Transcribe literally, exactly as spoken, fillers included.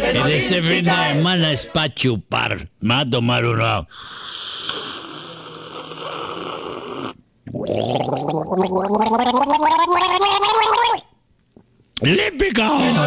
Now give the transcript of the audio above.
En este fin de semana es pa' chupar. Me va a tomar uno. ¡Límpico!